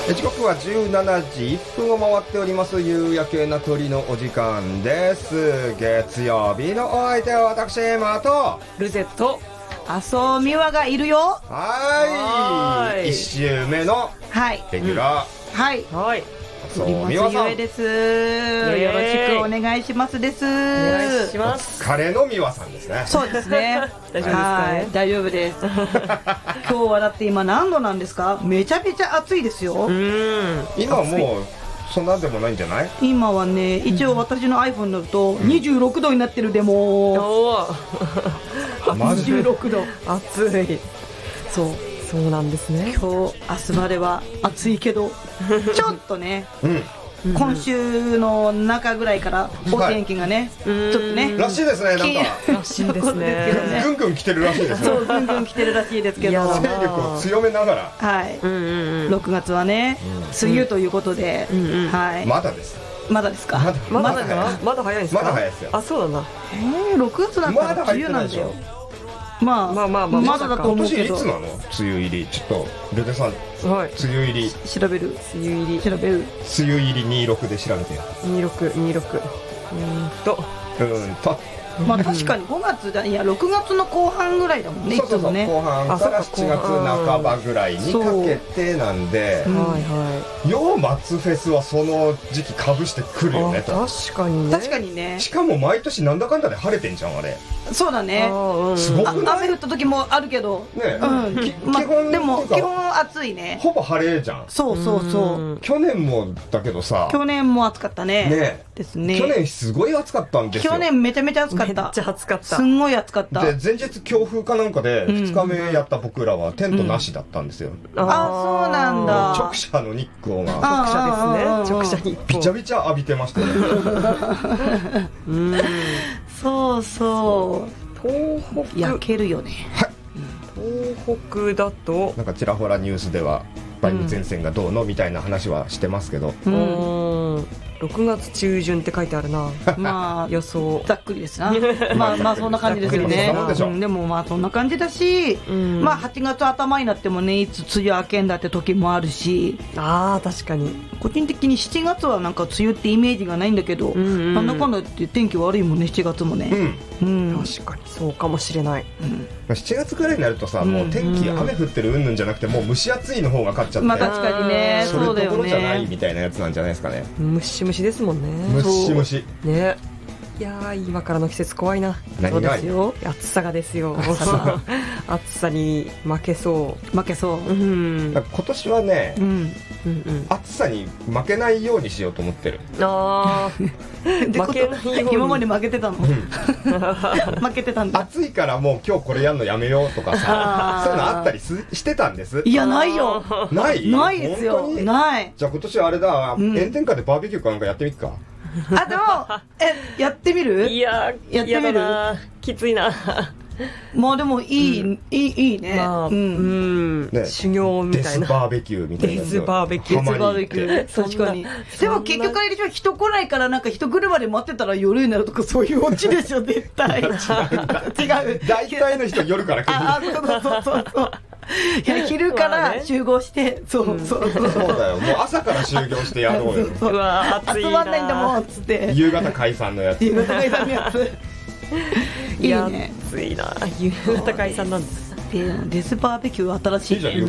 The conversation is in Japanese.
時刻は17時1分を回っております。夕焼けな鳥のお時間です。月曜日のお相手は私マとルゼット麻生美和がいるよ。 1週目のレギュラー、 はい麻生美和さんです。よろしくお願いしますです。 お願いします。 お疲れの美和さんですね。 そうですね。 大丈夫ですかね。 大丈夫です。今日はだって今何度なんですか？めちゃめちゃ暑いですよ。 今もうそんなんでもないんじゃない？ 今はね、一応私の iPhone に乗ると26度になってる。でも26度暑い。そうなんですね。 今日明日までは暑いけどちょっとね、今週の中ぐらいからお天気がね、ちょっとねらしいですね。なんからしいですね。 ぐんぐん来てるらしいですね。 そうぐんぐん来てるらしいですけど、 勢力を強めながら、 6月はね梅雨ということで、 まだです。 まだですか？ まだ早いですか？ まだ早いですよ。 あ、そうだな。 6月だったら梅雨なんだよ。まだだと思うけど。 今年いつなの？梅雨入り。ちょっとルテさん、梅雨入り調べる。梅雨入り 26で調べてよ。 26 まあ確かに5月だ、いや6月の後半ぐらいだもんね。 そう後半から7月半ばぐらいにかけてなんで、よう夏フェスはその時期かぶしてくるよねと。 確かにね。 しかも毎年なんだかんだで晴れてんじゃんあれ。 そうだね。 すごくない？ 雨降った時もあるけどね。 でも基本暑いね。 ほぼ晴れじゃん。 そう去年もだけどさ、 去年も暑かったね。ですね。 去年すごい暑かったんですよ。 去年めちゃめちゃ暑かった。 めっちゃ暑かった。 すんごい暑かった。 で前日強風かなんかで2日目やった僕らはテントなしだったんですよ。 あ、そうなんだ。 直射の日光が直射ですね。直射日光びちゃびちゃ浴びてましたね。 そう東北焼けるよね。 東北だとなんかちらほらニュースでは梅雨前線がどうのみたいな話はしてますけど、 6月中旬って書いてあるな。 まあ予想ざっくりですな。まあそんな感じですよね。でもまあそんな感じだし、まあ8月頭になってもね、いつ梅雨明けんだって時もあるし。 確かに個人的に7月はなんか梅雨ってイメージがないんだけど、なんだかんだって天気悪いもんね、7月もね。 確かにそうかもしれない。 7月くらいになるとさ、もう天気雨降ってる云々じゃなくて、もう蒸し暑いの方が勝っちゃって、 まあ確かにね、 それどころじゃないみたいなやつなんじゃないですかね。 ムシムシですもんね。 ムシムシね。いやー、今からの季節怖いな。 何がですよ、暑さがですよ。暑さに負けそう。 今年はね、暑さに負けないようにしようと思ってる。 負けないように。 今まで負けてたの？負けてたんだ。 暑いからもう今日これやんのやめようとかさ、そういうのあったりしてたんです。 いや、ないよ。ないですよ。ない。 じゃあ今年はあれだ、炎天下でバーベキューかなんかやってみっか。 でもやってみる？ いや、やってみる？きついな。 まあでもいいね。 修行みたいな。 デスバーベキューみたいな。 デスバーベキュー。 確かに。でも結局あれでしょ、人来ないからなんか人来るまで待ってたら夜になるとか、そういうオチでしょ絶対。違う。 大体の人夜から来る。 そう。いや、昼から集合して、そうだよ。もう朝から集合してやろうよ。 集まんないんだもんっつって。 夕方解散のやつ。 いいね。 暑いな。夕方解散なんです。 デスバーベキュー新しい。